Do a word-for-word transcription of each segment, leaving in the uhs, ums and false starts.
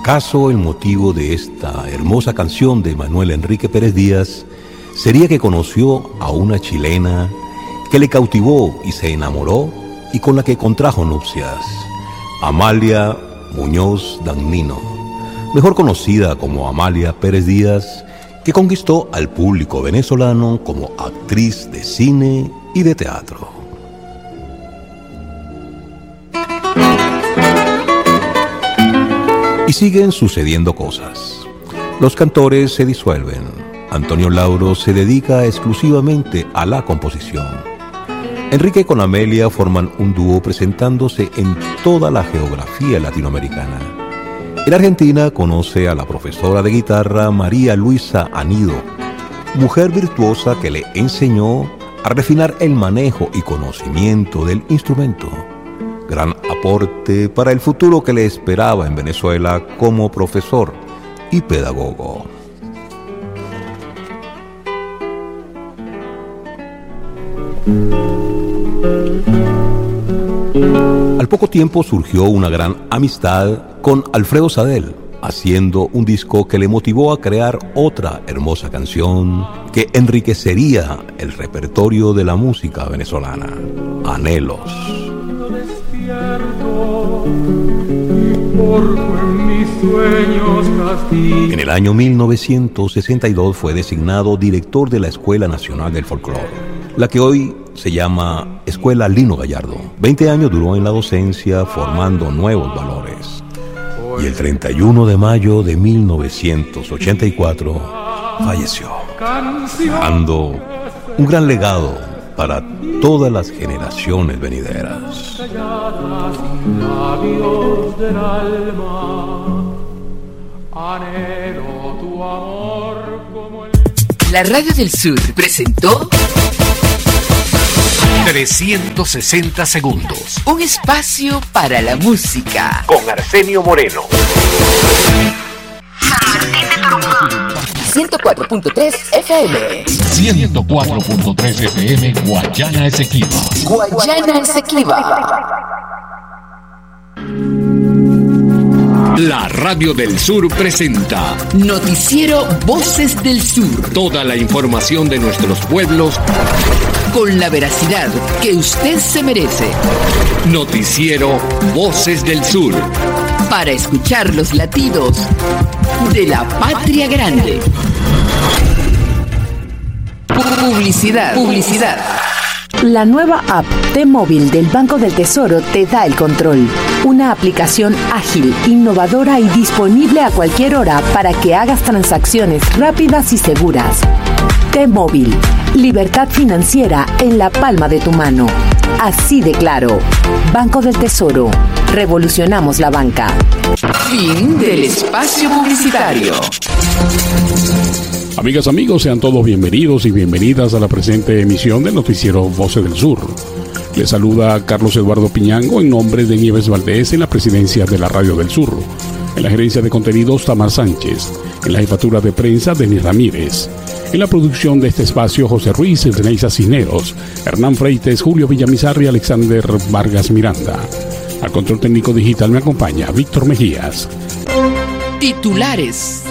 ¿Acaso el motivo de esta hermosa canción de Manuel Enrique Pérez Díaz sería que conoció a una chilena que le cautivó y se enamoró y con la que contrajo nupcias? Amalia Muñoz Dagnino, mejor conocida como Amalia Pérez Díaz, que conquistó al público venezolano como actriz de cine y de teatro. Y siguen sucediendo cosas. Los cantores se disuelven. Antonio Lauro se dedica exclusivamente a la composición. Enrique con Amelia forman un dúo presentándose en toda la geografía latinoamericana. En Argentina conoce a la profesora de guitarra María Luisa Anido, mujer virtuosa que le enseñó a refinar el manejo y conocimiento del instrumento. Gran aporte para el futuro que le esperaba en Venezuela como profesor y pedagogo. Al poco tiempo surgió una gran amistad con Alfredo Sadel, haciendo un disco que le motivó a crear otra hermosa canción que enriquecería el repertorio de la música venezolana, Anhelos. En el año mil novecientos sesenta y dos fue designado director de la Escuela Nacional del Folclore, la que hoy se llama Escuela Lino Gallardo. Veinte años duró en la docencia formando nuevos valores. Y el treinta y uno de mayo de mil novecientos ochenta y cuatro falleció, dejando un gran legado para todas las generaciones venideras. La Radio del Sur presentó trescientos sesenta segundos. Un espacio para la música. Con Arsenio Moreno. ciento cuatro punto tres F M. ciento cuatro punto tres F M Guayana Esequiba. Guayana Esequiba. La Radio del Sur presenta Noticiero Voces del Sur. toda la información de nuestros pueblos Con la veracidad que usted se merece. Noticiero Voces del Sur. Para escuchar los latidos de la patria grande. Publicidad. Publicidad. La nueva app T-Móvil del Banco del Tesoro te da el control. Una aplicación ágil, innovadora y disponible a cualquier hora para que hagas transacciones rápidas y seguras. T-Móvil. Libertad financiera en la palma de tu mano. Así de claro. Banco del Tesoro. Revolucionamos la banca. Fin del espacio publicitario. Amigas, amigos, sean todos bienvenidos y bienvenidas a la presente emisión del noticiero Voces del Sur. Les saluda Carlos Eduardo Piñango en nombre de Nieves Valdés en la presidencia de la Radio del Sur. En la gerencia de contenidos, Tamar Sánchez. En la jefatura de prensa, Denis Ramírez. En la producción de este espacio, José Ruiz, Reneisa Cisneros, Hernán Freites, Julio Villamizar y Alexander Vargas Miranda. Al control técnico digital me acompaña Víctor Mejías. Titulares.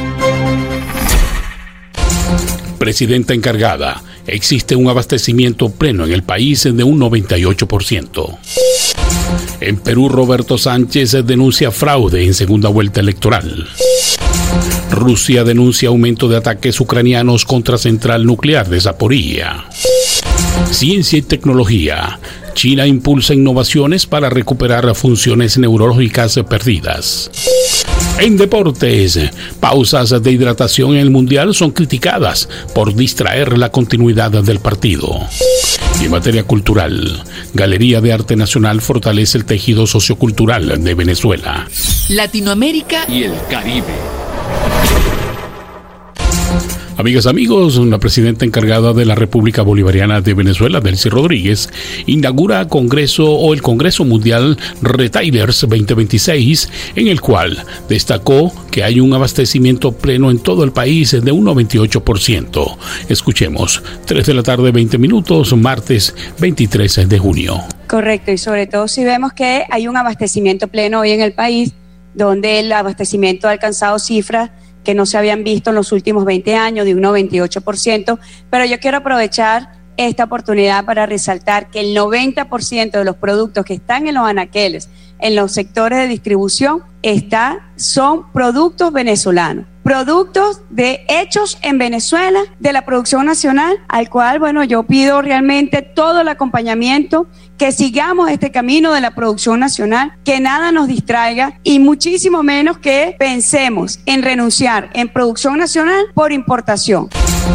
Presidenta encargada. Existe un abastecimiento pleno en el país de un noventa y ocho por ciento. En Perú, Roberto Sánchez denuncia fraude en segunda vuelta electoral. Rusia denuncia aumento de ataques ucranianos contra central nuclear de Zaporizhia. Ciencia y tecnología. China impulsa innovaciones para recuperar funciones neurológicas perdidas. En deportes, pausas de hidratación en el Mundial son criticadas por distraer la continuidad del partido. Y en materia cultural, Galería de Arte Nacional fortalece el tejido sociocultural de Venezuela. Latinoamérica y el Caribe. Amigas, amigos, la presidenta encargada de la República Bolivariana de Venezuela, Delcy Rodríguez, inaugura Congreso o el Congreso Mundial Retailers veinte veintiséis, en el cual destacó que hay un abastecimiento pleno en todo el país de un noventa y ocho por ciento. Escuchemos, tres de la tarde, veinte minutos, martes veintitrés de junio. Correcto, y sobre todo si vemos que hay un abastecimiento pleno hoy en el país donde el abastecimiento ha alcanzado cifras que no se habían visto en los últimos veinte años, de un noventa y ocho por ciento, pero yo quiero aprovechar esta oportunidad para resaltar que el noventa por ciento de los productos que están en los anaqueles, en los sectores de distribución, está, son productos venezolanos, productos de hechos en Venezuela, de la producción nacional, al cual, bueno, yo pido realmente todo el acompañamiento, que sigamos este camino de la producción nacional, que nada nos distraiga y muchísimo menos que pensemos en renunciar en producción nacional por importación.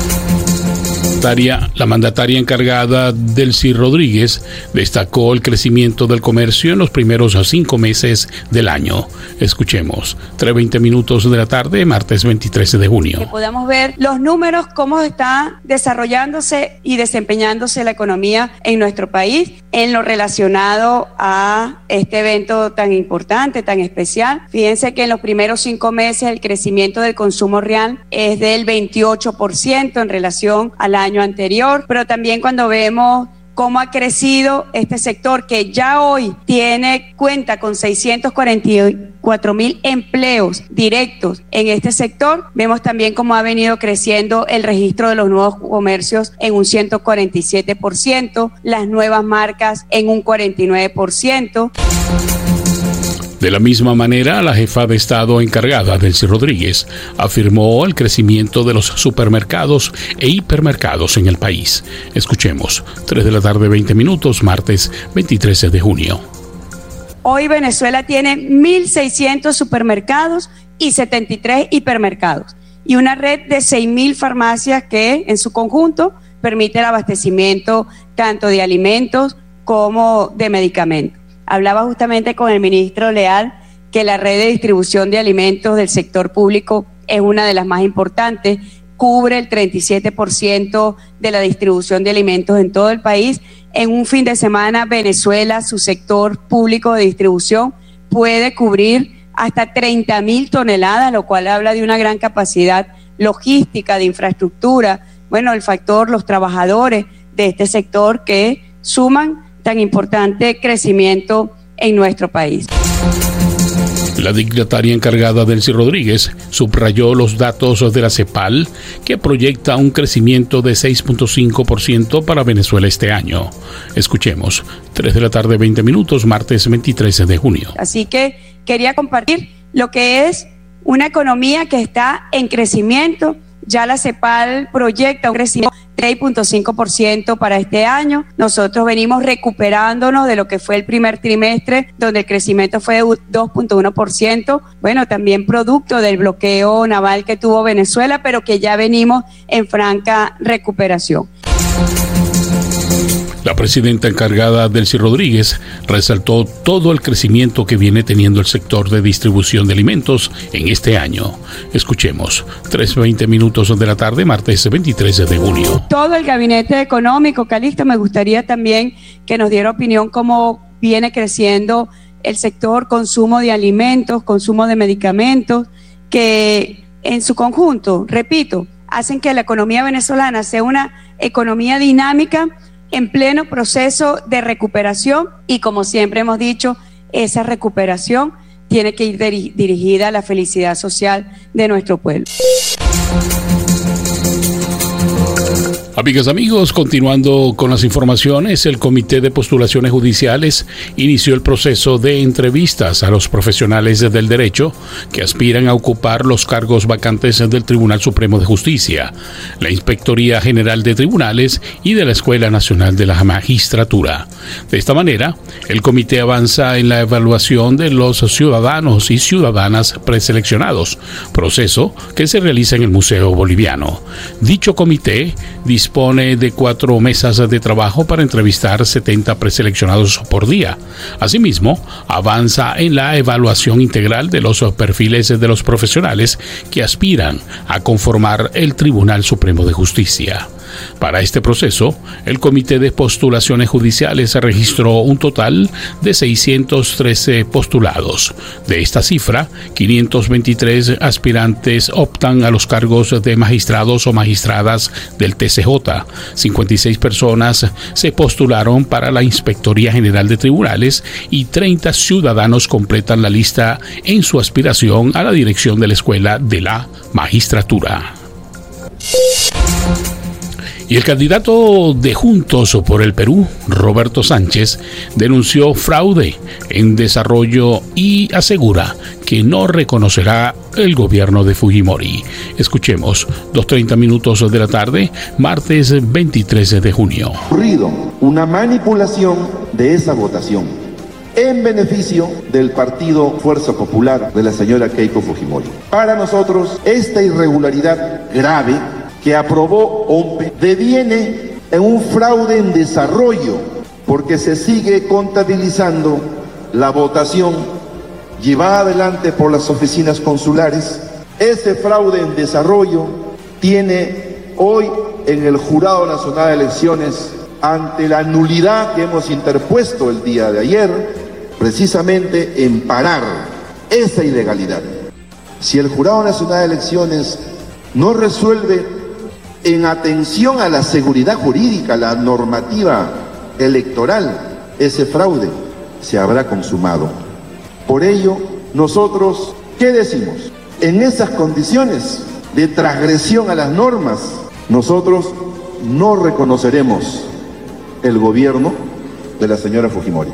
La mandataria encargada, Delcy Rodríguez, destacó el crecimiento del comercio en los primeros cinco meses del año. Escuchemos, tres veinte minutos de la tarde, martes veintitrés de junio. Que podamos ver los números, cómo está desarrollándose y desempeñándose la economía en nuestro país, en lo relacionado a este evento tan importante, tan especial. Fíjense que en los primeros cinco meses el crecimiento del consumo real es del veintiocho por ciento en relación al año anterior, pero también cuando vemos cómo ha crecido este sector que ya hoy tiene cuenta con seiscientos cuarenta y cuatro mil empleos directos en este sector, vemos también cómo ha venido creciendo el registro de los nuevos comercios en un ciento cuarenta y siete por ciento, las nuevas marcas en un cuarenta y nueve por ciento. De la misma manera, la jefa de Estado encargada, Delcy Rodríguez, afirmó el crecimiento de los supermercados e hipermercados en el país. Escuchemos, tres de la tarde, veinte minutos, martes veintitrés de junio. Hoy Venezuela tiene mil seiscientos supermercados y setenta y tres hipermercados y una red de seis mil farmacias que en su conjunto permite el abastecimiento tanto de alimentos como de medicamentos. Hablaba justamente con el ministro Leal que la red de distribución de alimentos del sector público es una de las más importantes, cubre el treinta y siete por ciento de la distribución de alimentos en todo el país. En un fin de semana, Venezuela, su sector público de distribución, puede cubrir hasta treinta mil toneladas, lo cual habla de una gran capacidad logística, de infraestructura. Bueno, el factor, los trabajadores de este sector que suman tan importante crecimiento en nuestro país. La dignataria encargada, Delcy Rodríguez, subrayó los datos de la CEPAL, que proyecta un crecimiento de seis punto cinco por ciento para Venezuela este año. Escuchemos, tres de la tarde, veinte minutos, martes veintitrés de junio. Así que quería compartir lo que es una economía que está en crecimiento. Ya la CEPAL proyecta un crecimiento de tres punto cinco por ciento para este año. Nosotros venimos recuperándonos de lo que fue el primer trimestre, donde el crecimiento fue de dos punto uno por ciento. Bueno, también producto del bloqueo naval que tuvo Venezuela, pero que ya venimos en franca recuperación. La presidenta encargada, Delcy Rodríguez, resaltó todo el crecimiento que viene teniendo el sector de distribución de alimentos en este año. Escuchemos, tres veinte minutos de la tarde, martes veintitrés de junio. Todo el gabinete económico, Calixto, me gustaría también que nos diera opinión cómo viene creciendo el sector consumo de alimentos, consumo de medicamentos, que en su conjunto, repito, hacen que la economía venezolana sea una economía dinámica en pleno proceso de recuperación y, como siempre hemos dicho, esa recuperación tiene que ir diri- dirigida a la felicidad social de nuestro pueblo. Amigas, amigos, continuando con las informaciones, el Comité de Postulaciones Judiciales inició el proceso de entrevistas a los profesionales del derecho que aspiran a ocupar los cargos vacantes del Tribunal Supremo de Justicia, la Inspectoría General de Tribunales y de la Escuela Nacional de la Magistratura. De esta manera, el comité avanza en la evaluación de los ciudadanos y ciudadanas preseleccionados, proceso que se realiza en el Museo Boliviano. Dicho comité dispone de cuatro mesas de trabajo para entrevistar setenta preseleccionados por día. Asimismo, avanza en la evaluación integral de los perfiles de los profesionales que aspiran a conformar el Tribunal Supremo de Justicia. Para este proceso, el Comité de Postulaciones Judiciales registró un total de seiscientos trece postulados. De esta cifra, quinientos veintitrés aspirantes optan a los cargos de magistrados o magistradas del T C J. cincuenta y seis personas se postularon para la Inspectoría General de Tribunales y treinta ciudadanos completan la lista en su aspiración a la dirección de la Escuela de la Magistratura. Y el candidato de Juntos por el Perú, Roberto Sánchez, denunció fraude en desarrollo y asegura que no reconocerá el gobierno de Fujimori. Escuchemos, dos treinta minutos de la tarde, martes veintitrés de junio. Ocurrido una manipulación de esa votación en beneficio del partido Fuerza Popular de la señora Keiko Fujimori. Para nosotros, esta irregularidad grave que aprobó O M P E deviene en un fraude en desarrollo, porque se sigue contabilizando la votación llevada adelante por las oficinas consulares. Ese fraude en desarrollo tiene hoy en el Jurado Nacional de Elecciones, ante la nulidad que hemos interpuesto el día de ayer, precisamente en parar esa ilegalidad. Si el Jurado Nacional de Elecciones no resuelve en atención a la seguridad jurídica, la normativa electoral, ese fraude se habrá consumado. Por ello, nosotros, ¿qué decimos? En esas condiciones de transgresión a las normas, nosotros no reconoceremos el gobierno de la señora Fujimori.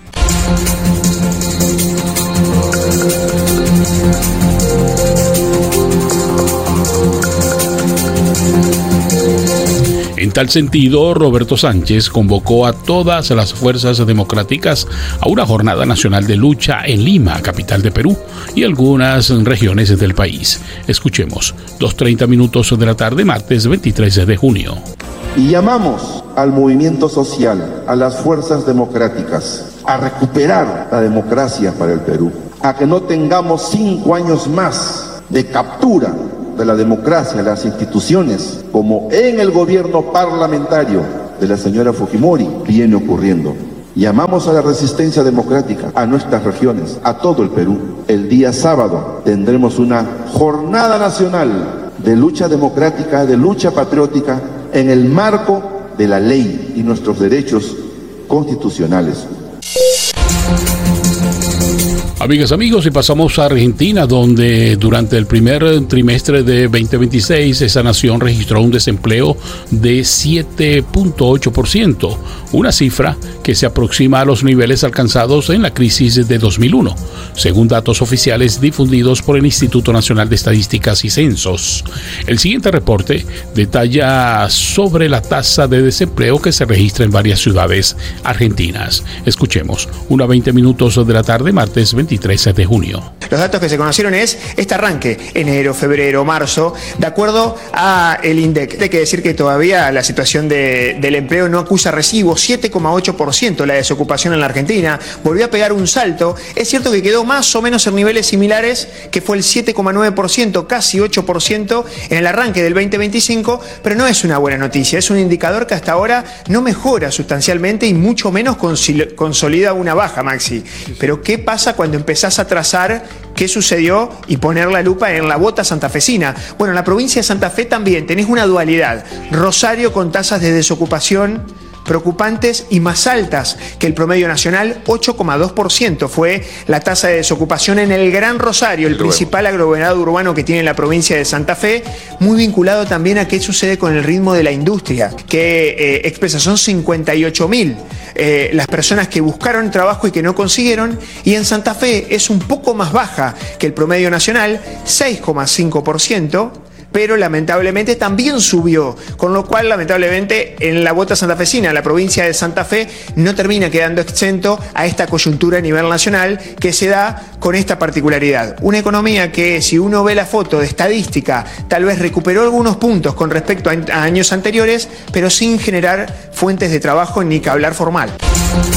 En tal sentido, Roberto Sánchez convocó a todas las fuerzas democráticas a una jornada nacional de lucha en Lima, capital de Perú, y algunas regiones del país. Escuchemos, dos treinta minutos de la tarde, martes veintitrés de junio. Y llamamos al movimiento social, a las fuerzas democráticas, a recuperar la democracia para el Perú, a que no tengamos cinco años más de captura de la democracia, las instituciones, como en el gobierno parlamentario de la señora Fujimori viene ocurriendo. Llamamos a la resistencia democrática, a nuestras regiones, a todo el Perú. El día sábado tendremos una jornada nacional de lucha democrática, de lucha patriótica, en el marco de la ley y nuestros derechos constitucionales. Amigas, amigos, y pasamos a Argentina, donde durante el primer trimestre de veinte veintiséis esa nación registró un desempleo de siete punto ocho por ciento, una cifra que se aproxima a los niveles alcanzados en la crisis de dos mil uno, según datos oficiales difundidos por el Instituto Nacional de Estadísticas y Censos. El siguiente reporte detalla sobre la tasa de desempleo que se registra en varias ciudades argentinas. Escuchemos, una veinte minutos de la tarde, martes veintitrés de junio. Los datos que se conocieron es este arranque, enero, febrero, marzo, de acuerdo a el INDEC. Hay que decir que todavía la situación de, del empleo no acusa recibo, siete coma ocho por ciento la desocupación en la Argentina, volvió a pegar un salto. Es cierto que quedó más o menos en niveles similares, que fue el siete coma nueve por ciento, casi ocho por ciento en el arranque del veinte veinticinco, pero no es una buena noticia, es un indicador que hasta ahora no mejora sustancialmente y mucho menos consolida una baja, Maxi. Pero ¿qué pasa cuando empezás a trazar qué sucedió y poner la lupa en la bota santafesina? Bueno, en la provincia de Santa Fe también tenés una dualidad. Rosario con tasas de desocupación preocupantes y más altas que el promedio nacional, ocho coma dos por ciento fue la tasa de desocupación en el Gran Rosario, el principal aglomerado urbano que tiene la provincia de Santa Fe, muy vinculado también a qué sucede con el ritmo de la industria, que eh, expresa, son cincuenta y ocho mil eh, las personas que buscaron trabajo y que no consiguieron, y en Santa Fe es un poco más baja que el promedio nacional, seis coma cinco por ciento, pero lamentablemente también subió, con lo cual lamentablemente en la bota santafesina, la provincia de Santa Fe no termina quedando exento a esta coyuntura a nivel nacional que se da con esta particularidad. Una economía que, si uno ve la foto de estadística, tal vez recuperó algunos puntos con respecto a años anteriores, pero sin generar fuentes de trabajo ni que hablar formal.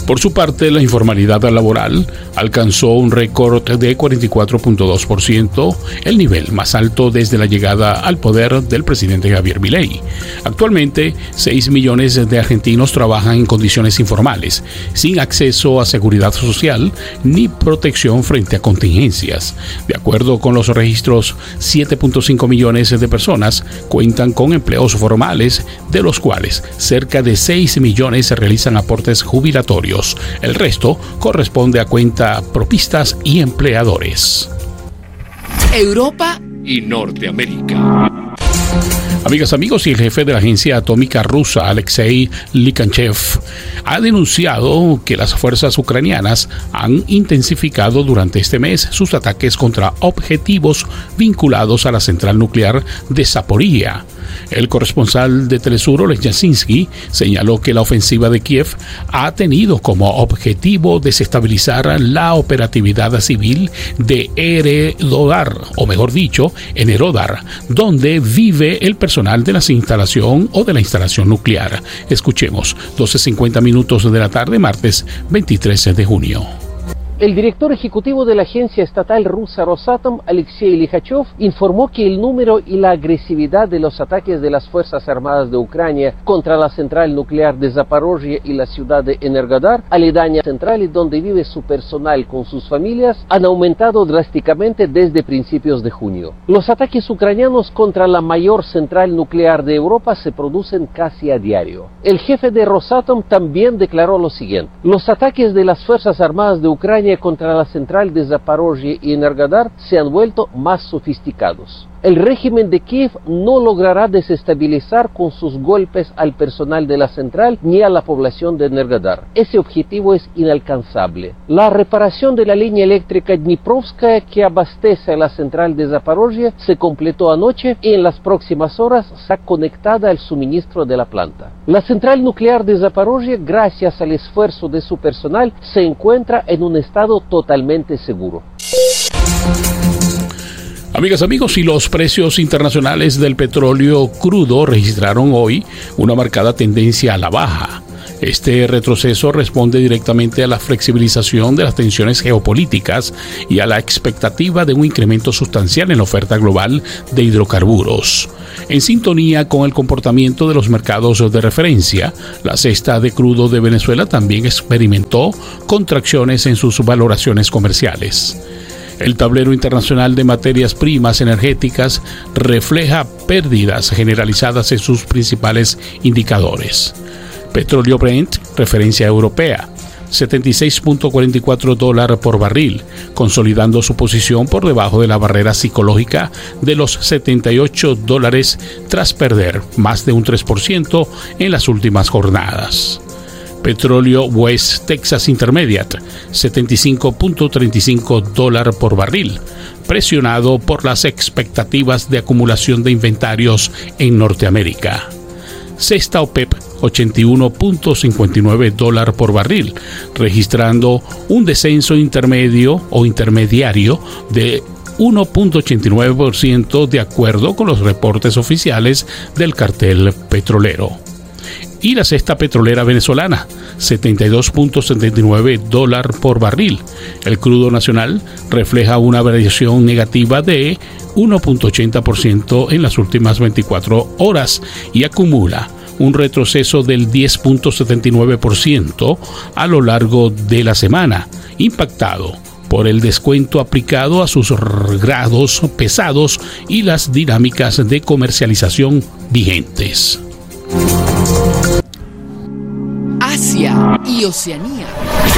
Por su parte, la informalidad laboral alcanzó un récord de cuarenta y cuatro punto dos por ciento, el nivel más alto desde la llegada al poder del presidente Javier Milei. Actualmente, seis millones de argentinos trabajan en condiciones informales, sin acceso a seguridad social ni protección frente a contingencias. De acuerdo con los registros, siete punto cinco millones de personas cuentan con empleos formales, de los cuales cerca de seis millones realizan aportes jubilatorios. El resto corresponde a cuenta propistas y empleadores. Europa y Norteamérica. Amigas, amigos, y el jefe de la agencia atómica rusa, Alexei Likanchev, ha denunciado que las fuerzas ucranianas han intensificado durante este mes sus ataques contra objetivos vinculados a la central nuclear de Zaporizhia. El corresponsal de Telesur, Oleg Yasinski, señaló que la ofensiva de Kiev ha tenido como objetivo desestabilizar la operatividad civil de Enerhodar, o mejor dicho, Enerhodar, donde vive el personal de la instalación o de la instalación nuclear. Escuchemos, doce cincuenta minutos de la tarde, martes veintitrés de junio. El director ejecutivo de la agencia estatal rusa Rosatom, Alexei Likhachov, informó que el número y la agresividad de los ataques de las Fuerzas Armadas de Ucrania contra la central nuclear de Zaporozhye y la ciudad de Enerhodar, aledaña central y donde vive su personal con sus familias, han aumentado drásticamente desde principios de junio. Los ataques ucranianos contra la mayor central nuclear de Europa se producen casi a diario. El jefe de Rosatom también declaró lo siguiente: los ataques de las Fuerzas Armadas de Ucrania contra la central de Zaporozhye y Enerhodar se han vuelto más sofisticados. El régimen de Kiev no logrará desestabilizar con sus golpes al personal de la central ni a la población de Enerhodar. Ese objetivo es inalcanzable. La reparación de la línea eléctrica Dniprovskaya que abastece a la central de Zaporozhye se completó anoche y en las próximas horas será conectada al suministro de la planta. La central nuclear de Zaporozhye, gracias al esfuerzo de su personal, se encuentra en un estado totalmente seguro. Amigas, amigos, y los precios internacionales del petróleo crudo registraron hoy una marcada tendencia a la baja. Este retroceso responde directamente a la flexibilización de las tensiones geopolíticas y a la expectativa de un incremento sustancial en la oferta global de hidrocarburos. En sintonía con el comportamiento de los mercados de referencia, la cesta de crudo de Venezuela también experimentó contracciones en sus valoraciones comerciales. El tablero internacional de materias primas energéticas refleja pérdidas generalizadas en sus principales indicadores. Petróleo Brent, referencia europea, setenta y seis punto cuarenta y cuatro dólares por barril, consolidando su posición por debajo de la barrera psicológica de los setenta y ocho dólares tras perder más de un tres por ciento en las últimas jornadas. Petróleo West Texas Intermediate, setenta y cinco punto treinta y cinco dólares por barril, presionado por las expectativas de acumulación de inventarios en Norteamérica. Cesta OPEP, ochenta y uno punto cincuenta y nueve dólares por barril, registrando un descenso intermedio o intermediario de uno punto ochenta y nueve por ciento de acuerdo con los reportes oficiales del cartel petrolero. Y la cesta petrolera venezolana, setenta y dos punto setenta y nueve dólares por barril. El crudo nacional refleja una variación negativa de uno punto ochenta por ciento en las últimas veinticuatro horas y acumula un retroceso del diez punto setenta y nueve por ciento a lo largo de la semana, impactado por el descuento aplicado a sus grados pesados y las dinámicas de comercialización vigentes. Asia y Oceanía.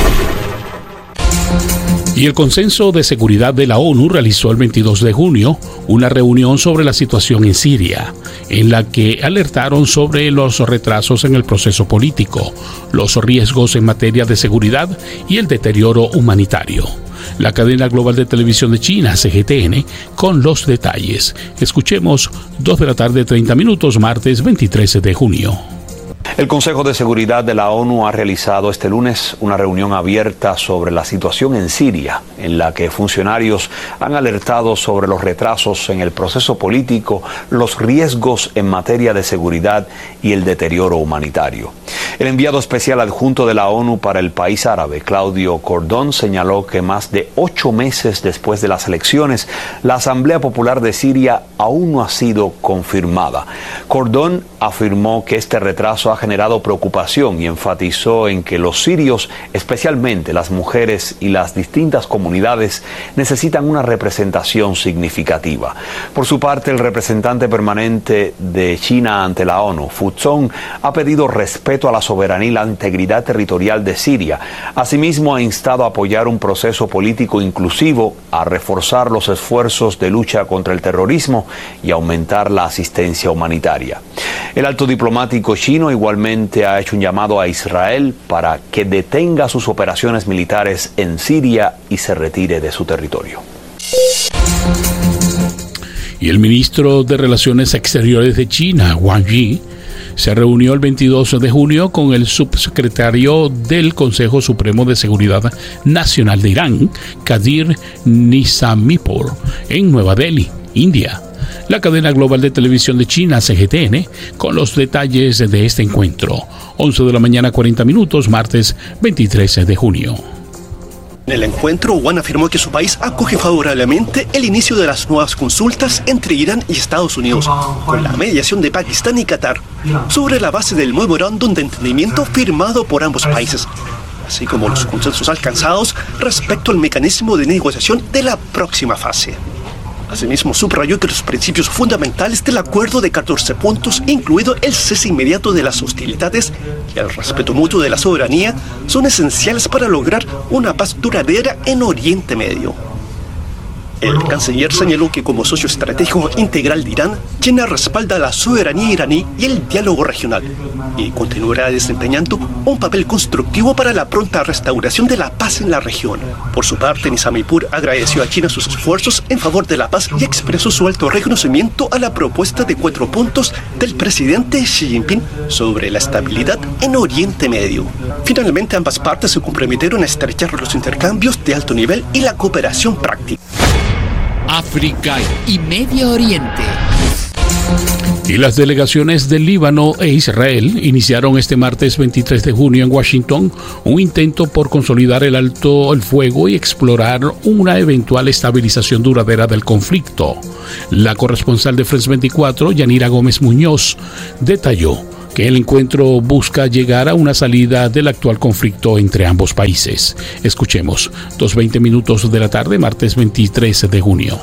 Y el Consejo de Seguridad de la ONU realizó el veintidós de junio una reunión sobre la situación en Siria, en la que alertaron sobre los retrasos en el proceso político, los riesgos en materia de seguridad y el deterioro humanitario. La cadena global de televisión de China, C G T N, con los detalles. Escuchemos, dos de la tarde, treinta minutos, martes veintitrés de junio. El Consejo de Seguridad de la ONU ha realizado este lunes una reunión abierta sobre la situación en Siria, en la que funcionarios han alertado sobre los retrasos en el proceso político, los riesgos en materia de seguridad y el deterioro humanitario. El enviado especial adjunto de la ONU para el país árabe, Claudio Cordón, señaló que más de ocho meses después de las elecciones, la Asamblea Popular de Siria aún no ha sido confirmada. Cordón afirmó que este retraso ha generado preocupación y enfatizó en que los sirios, especialmente las mujeres y las distintas comunidades, necesitan una representación significativa. Por su parte, el representante permanente de China ante la ONU, Fu Zong, ha pedido respeto a la soberanía y la integridad territorial de Siria. Asimismo, ha instado a apoyar un proceso político inclusivo, a reforzar los esfuerzos de lucha contra el terrorismo y aumentar la asistencia humanitaria. El alto diplomático chino igualmente ha hecho un llamado a Israel para que detenga sus operaciones militares en Siria y se retire de su territorio. Y el ministro de Relaciones Exteriores de China, Wang Yi, se reunió el veintidós de junio con el subsecretario del Consejo Supremo de Seguridad Nacional de Irán, Qadir Nizamipur, en Nueva Delhi, India. La cadena global de televisión de China, C G T N, con los detalles de este encuentro. once de la mañana, cuarenta minutos, martes veintitrés de junio. En el encuentro, Wang afirmó que su país acoge favorablemente el inicio de las nuevas consultas entre Irán y Estados Unidos, con la mediación de Pakistán y Qatar, sobre la base del memorándum de entendimiento firmado por ambos países, así como los consensos alcanzados respecto al mecanismo de negociación de la próxima fase. Asimismo, subrayó que los principios fundamentales del acuerdo de catorce puntos, incluido el cese inmediato de las hostilidades y el respeto mutuo de la soberanía, son esenciales para lograr una paz duradera en Oriente Medio. El canciller señaló que como socio estratégico integral de Irán, China respalda la soberanía iraní y el diálogo regional, y continuará desempeñando un papel constructivo para la pronta restauración de la paz en la región. Por su parte, Nizamipur agradeció a China sus esfuerzos en favor de la paz y expresó su alto reconocimiento a la propuesta de cuatro puntos del presidente Xi Jinping sobre la estabilidad en Oriente Medio. Finalmente, ambas partes se comprometieron a estrechar los intercambios de alto nivel y la cooperación práctica. África y Medio Oriente. Y las delegaciones de Líbano e Israel iniciaron este martes veintitrés de junio en Washington un intento por consolidar el alto el fuego y explorar una eventual estabilización duradera del conflicto. La corresponsal de France veinticuatro, Yanira Gómez Muñoz, detalló que el encuentro busca llegar a una salida del actual conflicto entre ambos países. Escuchemos, dos veinte minutos de la tarde, martes veintitrés de junio.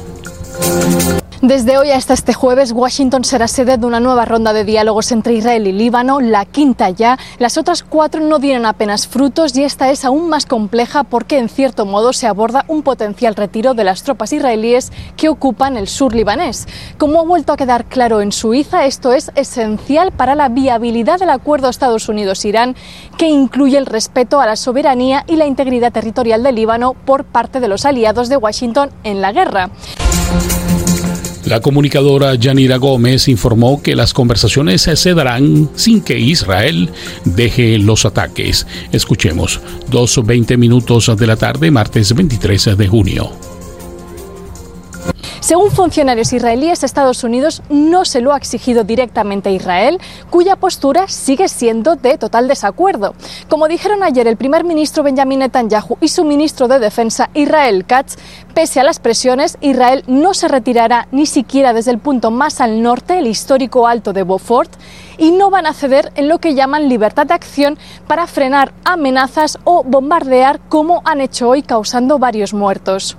Desde hoy hasta este jueves, Washington será sede de una nueva ronda de diálogos entre Israel y Líbano, la quinta ya. Las otras cuatro no dieron apenas frutos y esta es aún más compleja porque en cierto modo se aborda un potencial retiro de las tropas israelíes que ocupan el sur libanés. Como ha vuelto a quedar claro en Suiza, esto es esencial para la viabilidad del acuerdo Estados Unidos-Irán, que incluye el respeto a la soberanía y la integridad territorial del Líbano por parte de los aliados de Washington en la guerra. La comunicadora Yanira Gómez informó que las conversaciones se darán sin que Israel deje los ataques. Escuchemos, dos veinte minutos de la tarde, martes veintitrés de junio. Según funcionarios israelíes, Estados Unidos no se lo ha exigido directamente a Israel, cuya postura sigue siendo de total desacuerdo. Como dijeron ayer el primer ministro Benjamin Netanyahu y su ministro de Defensa Israel Katz, pese a las presiones, Israel no se retirará ni siquiera desde el punto más al norte, el histórico Alto de Beaufort, y no van a ceder en lo que llaman libertad de acción para frenar amenazas o bombardear como han hecho hoy, causando varios muertos.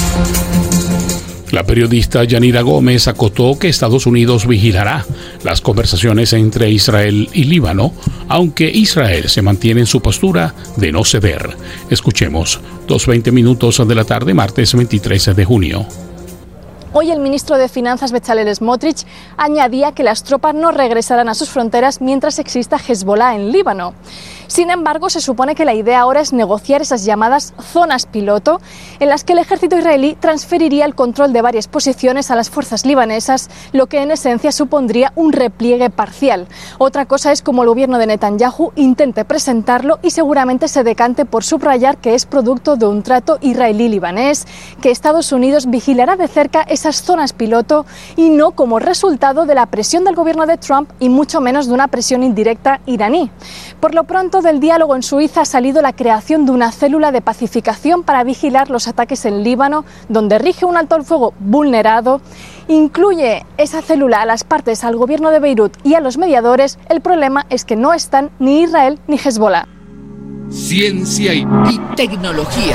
La periodista Yanira Gómez acotó que Estados Unidos vigilará las conversaciones entre Israel y Líbano, aunque Israel se mantiene en su postura de no ceder. Escuchemos, dos veinte minutos de la tarde, martes veintitrés de junio. Hoy el ministro de Finanzas Bezalel Smotrich añadía que las tropas no regresarán a sus fronteras mientras exista Hezbollah en Líbano. Sin embargo, se supone que la idea ahora es negociar esas llamadas zonas piloto, en las que el ejército israelí transferiría el control de varias posiciones a las fuerzas libanesas, lo que en esencia supondría un repliegue parcial. Otra cosa es cómo el gobierno de Netanyahu intente presentarlo y seguramente se decante por subrayar que es producto de un trato israelí-libanés, que Estados Unidos vigilará de cerca esas zonas piloto y no como resultado de la presión del gobierno de Trump y mucho menos de una presión indirecta iraní. Por lo pronto, del diálogo en Suiza ha salido la creación de una célula de pacificación para vigilar los ataques en Líbano, donde rige un alto el fuego vulnerado. Incluye esa célula a las partes, al gobierno de Beirut y a los mediadores. El problema es que no están ni Israel ni Hezbollah. Ciencia y, y tecnología.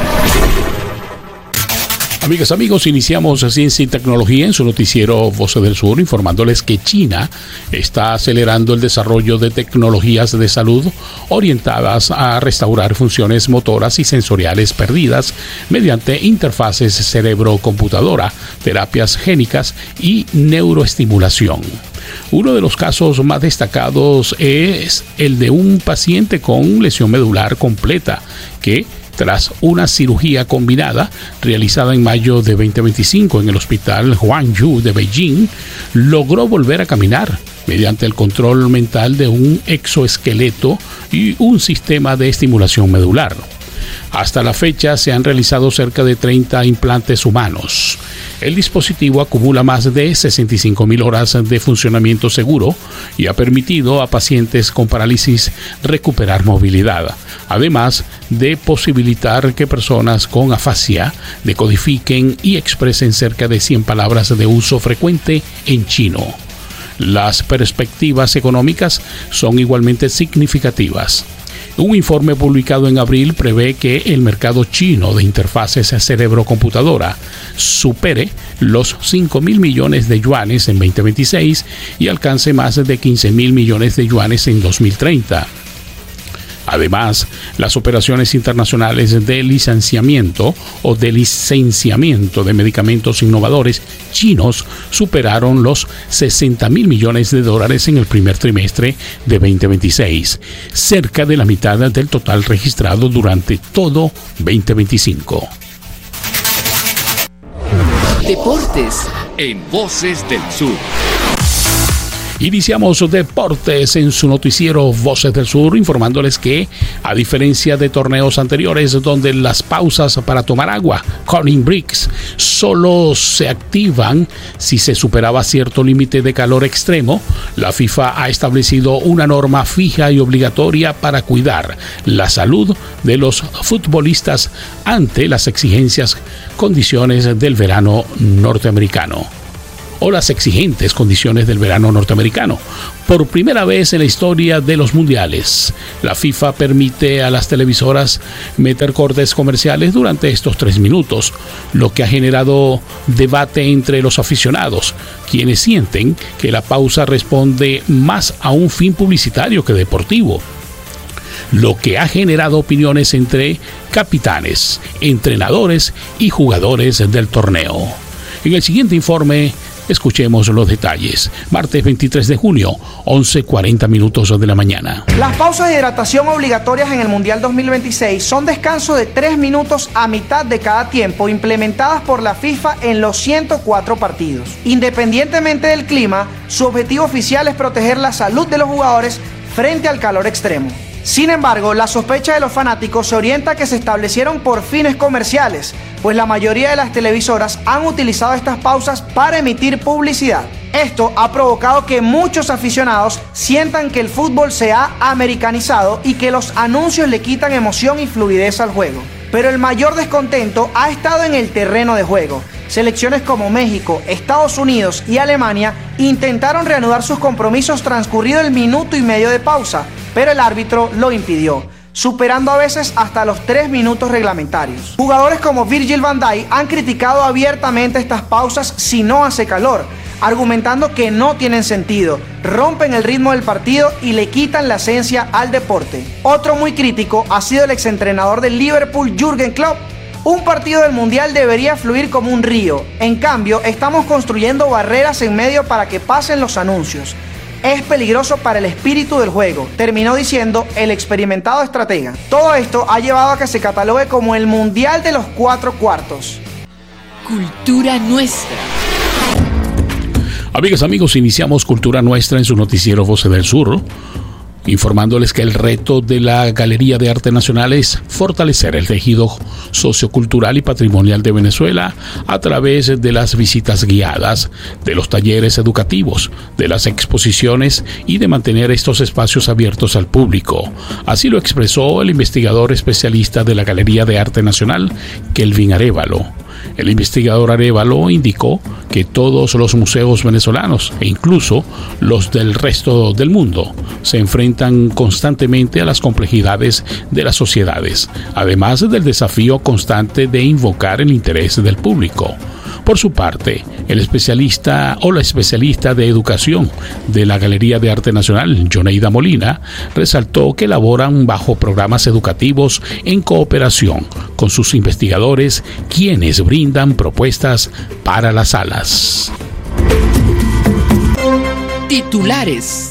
Amigas, amigos, iniciamos Ciencia y Tecnología en su noticiero Voces del Sur, informándoles que China está acelerando el desarrollo de tecnologías de salud orientadas a restaurar funciones motoras y sensoriales perdidas mediante interfaces cerebro-computadora, terapias génicas y neuroestimulación. Uno de los casos más destacados es el de un paciente con lesión medular completa que, tras una cirugía combinada realizada en mayo de veinte veinticinco en el hospital Huangyu de Beijing, logró volver a caminar mediante el control mental de un exoesqueleto y un sistema de estimulación medular. Hasta la fecha se han realizado cerca de treinta implantes humanos. El dispositivo acumula más de sesenta y cinco mil horas de funcionamiento seguro y ha permitido a pacientes con parálisis recuperar movilidad, además de posibilitar que personas con afasia decodifiquen y expresen cerca de cien palabras de uso frecuente en chino. Las perspectivas económicas son igualmente significativas. Un informe publicado en abril prevé que el mercado chino de interfaces cerebro-computadora supere los cinco mil millones de yuanes en veinte veintiséis y alcance más de quince mil millones de yuanes en dos mil treinta. Además, las operaciones internacionales de licenciamiento o de licenciamiento de medicamentos innovadores chinos superaron los sesenta mil millones de dólares en el primer trimestre de veinte veintiséis, cerca de la mitad del total registrado durante todo veinte veinticinco. Deportes en Voces del Sur. Iniciamos deportes en su noticiero Voces del Sur, informándoles que, a diferencia de torneos anteriores donde las pausas para tomar agua, cooling breaks, solo se activan si se superaba cierto límite de calor extremo, la FIFA ha establecido una norma fija y obligatoria para cuidar la salud de los futbolistas ante las exigencias condiciones del verano norteamericano. O las exigentes condiciones del verano norteamericano. Por primera vez en la historia de los mundiales, la FIFA permite a las televisoras meter cortes comerciales durante estos tres minutos, lo que ha generado debate entre los aficionados, quienes sienten que la pausa responde más a un fin publicitario que deportivo, lo que ha generado opiniones entre capitanes, entrenadores y jugadores del torneo. En el siguiente informe, escuchemos los detalles. Martes veintitrés de junio, once cuarenta minutos de la mañana. Las pausas de hidratación obligatorias en el Mundial dos mil veintiséis son descanso de tres minutos a mitad de cada tiempo, implementadas por la FIFA en los ciento cuatro partidos. Independientemente del clima, su objetivo oficial es proteger la salud de los jugadores frente al calor extremo. Sin embargo, la sospecha de los fanáticos se orienta a que se establecieron por fines comerciales, pues la mayoría de las televisoras han utilizado estas pausas para emitir publicidad. Esto ha provocado que muchos aficionados sientan que el fútbol se ha americanizado y que los anuncios le quitan emoción y fluidez al juego. Pero el mayor descontento ha estado en el terreno de juego. Selecciones como México, Estados Unidos y Alemania intentaron reanudar sus compromisos transcurrido el minuto y medio de pausa, pero el árbitro lo impidió, superando a veces hasta los tres minutos reglamentarios. Jugadores como Virgil van Dijk han criticado abiertamente estas pausas si no hace calor, argumentando que no tienen sentido, rompen el ritmo del partido y le quitan la esencia al deporte. Otro muy crítico ha sido el exentrenador del Liverpool, Jürgen Klopp. Un partido del Mundial debería fluir como un río. En cambio, estamos construyendo barreras en medio para que pasen los anuncios. Es peligroso para el espíritu del juego, terminó diciendo el experimentado estratega. Todo esto ha llevado a que se catalogue como el Mundial de los cuatro cuartos. Cultura nuestra. Amigas, amigos, iniciamos Cultura Nuestra en su noticiero Voces del Sur, informándoles que el reto de la Galería de Arte Nacional es fortalecer el tejido sociocultural y patrimonial de Venezuela a través de las visitas guiadas, de los talleres educativos, de las exposiciones y de mantener estos espacios abiertos al público. Así lo expresó el investigador especialista de la Galería de Arte Nacional, Kelvin Arévalo. El investigador Arévalo indicó que todos los museos venezolanos, e incluso los del resto del mundo, se enfrentan constantemente a las complejidades de las sociedades, además del desafío constante de invocar el interés del público. Por su parte, el especialista o la especialista de educación de la Galería de Arte Nacional, Yoneida Molina, resaltó que elaboran bajo programas educativos en cooperación con sus investigadores, quienes brindan propuestas para las salas. Titulares.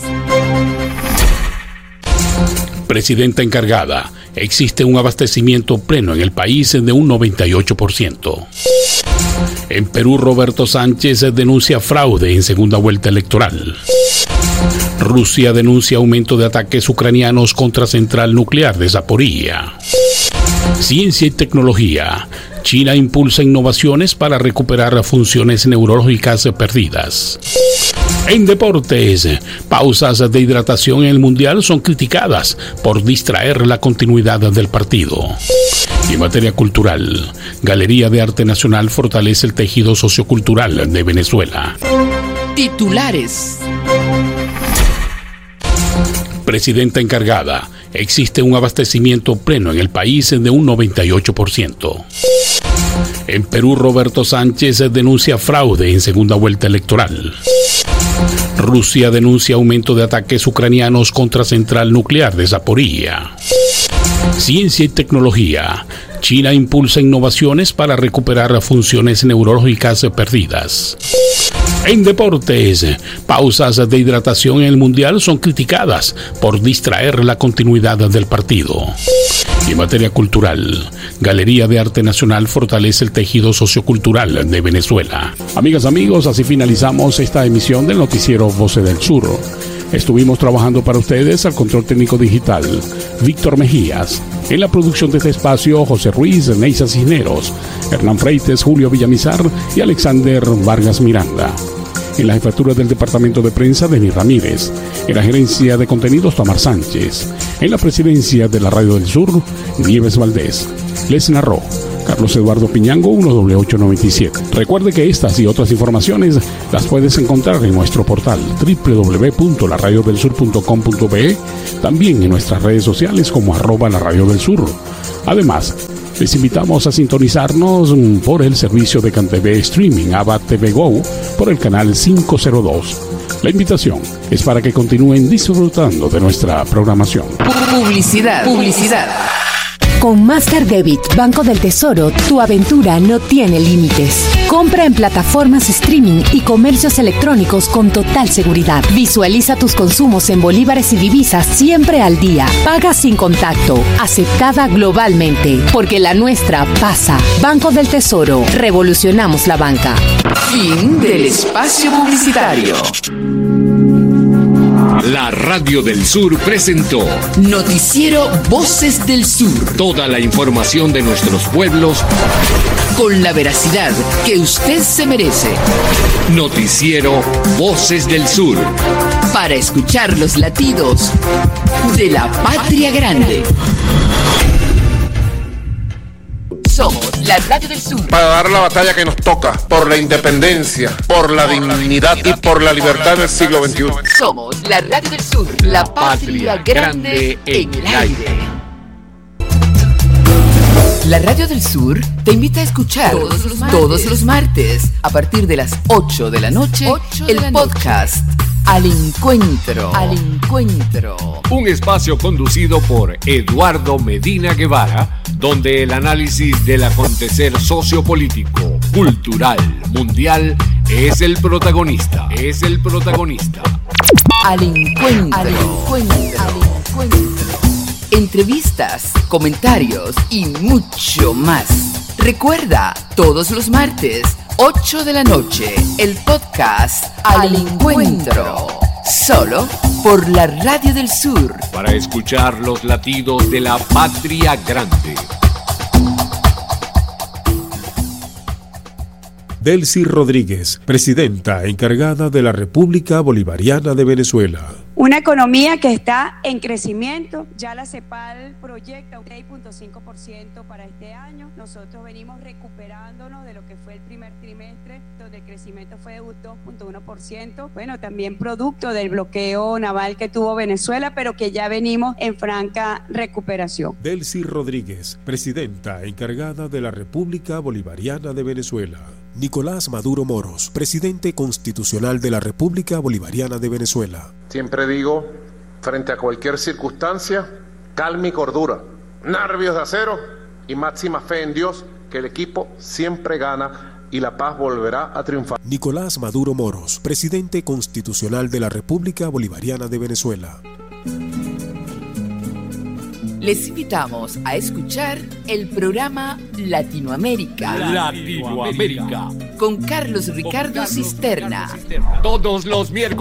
Presidenta encargada. Existe un abastecimiento pleno en el país de un noventa y ocho por ciento. En Perú, Roberto Sánchez denuncia fraude en segunda vuelta electoral. Rusia denuncia aumento de ataques ucranianos contra central nuclear de Zaporizhia. Ciencia y tecnología. China impulsa innovaciones para recuperar funciones neurológicas perdidas. En deportes, pausas de hidratación en el Mundial son criticadas por distraer la continuidad del partido. Y en materia cultural, Galería de Arte Nacional fortalece el tejido sociocultural de Venezuela. Titulares. Presidenta encargada. Existe un abastecimiento pleno en el país de un noventa y ocho por ciento. En Perú, Roberto Sánchez denuncia fraude en segunda vuelta electoral. Rusia denuncia aumento de ataques ucranianos contra central nuclear de Zaporizhia. Ciencia y tecnología. China impulsa innovaciones para recuperar funciones neurológicas perdidas. En deportes, pausas de hidratación en el Mundial son criticadas por distraer la continuidad del partido. Y en materia cultural, Galería de Arte Nacional fortalece el tejido sociocultural de Venezuela. Amigas, amigos, así finalizamos esta emisión del noticiero Voces del Sur. Estuvimos trabajando para ustedes al control técnico digital, Víctor Mejías. En la producción de este espacio, José Ruiz, Neisa Cisneros, Hernán Freites, Julio Villamizar y Alexander Vargas Miranda. En la jefatura del departamento de prensa, Denis Ramírez. En la gerencia de contenidos, Tamar Sánchez. En la presidencia de la Radio del Sur, Nieves Valdés. Les narró Carlos Eduardo Piñango, uno doble ocho noventa y siete. Recuerde que estas y otras informaciones las puedes encontrar en nuestro portal doble u doble u doble u punto la radio del sur punto com punto be, también en nuestras redes sociales como arroba la radio del sur. Además, les invitamos a sintonizarnos por el servicio de CanTV Streaming Ava T V Go por el canal quinientos dos. La invitación es para que continúen disfrutando de nuestra programación. Publicidad. Publicidad. Con Master Debit Banco del Tesoro, tu aventura no tiene límites. Compra en plataformas streaming y comercios electrónicos con total seguridad. Visualiza tus consumos en bolívares y divisas siempre al día. Paga sin contacto. Aceptada globalmente. Porque la nuestra pasa. Banco del Tesoro. Revolucionamos la banca. Fin del espacio publicitario. La Radio del Sur presentó Noticiero Voces del Sur. Toda la información de nuestros pueblos con la veracidad que usted se merece. Noticiero Voces del Sur. Para escuchar los latidos de la patria grande. Somos la Radio del Sur. Para dar la batalla que nos toca por la independencia, por la dignidad y por la libertad del siglo veintiuno. Somos la Radio del Sur, la patria grande en el aire. La Radio del Sur te invita a escuchar todos los martes, todos los martes a partir de las ocho de la noche, el la podcast noche. Al Encuentro. Al Encuentro. Un espacio conducido por Eduardo Medina Guevara, donde el análisis del acontecer sociopolítico, cultural, mundial es el protagonista. Es el protagonista. Al Encuentro. Al Encuentro. Al Encuentro. Entrevistas, comentarios y mucho más. Recuerda, todos los martes, ocho de la noche, el podcast Al Encuentro. Solo por la Radio del Sur. Para escuchar los latidos de la patria grande. Delcy Rodríguez, presidenta encargada de la República Bolivariana de Venezuela. Una economía que está en crecimiento, ya la CEPAL proyecta un seis punto cinco por ciento para este año. Nosotros venimos recuperándonos de lo que fue el primer trimestre, donde el crecimiento fue de dos punto uno por ciento. Bueno, también producto del bloqueo naval que tuvo Venezuela, pero que ya venimos en franca recuperación. Delcy Rodríguez, presidenta encargada de la República Bolivariana de Venezuela. Nicolás Maduro Moros, presidente constitucional de la República Bolivariana de Venezuela. Siempre digo, frente a cualquier circunstancia, calma y cordura, nervios de acero y máxima fe en Dios, que el equipo siempre gana y la paz volverá a triunfar. Nicolás Maduro Moros, presidente constitucional de la República Bolivariana de Venezuela. Les invitamos a escuchar el programa Latinoamérica. Latinoamérica. Con Carlos Ricardo Cisterna. Todos los miércoles.